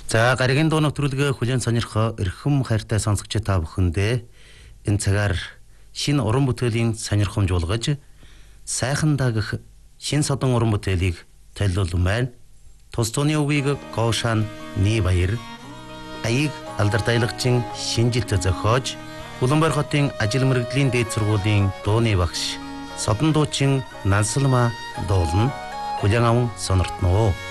За гаригийн дуу нэвтрүүлгээ хүлээн сонирхоо эрхэм хайртай сонсогч та бүхэндээ энэ цагаар шинэ уран бүтээлийн сонирхомж болгож сайхан дагах шинэ содон уран бүтээлийг төлөвлөн байна. Тус тууны үгийг Гоошан Нибаяр аяг алдартай шинжилт зохиож Улаанбаатар хотын ажил мэргэжлийн дээд сургуулийн дууны багш Содон дуучин Нансалма дуулна. Хүлээн аван сонирхно.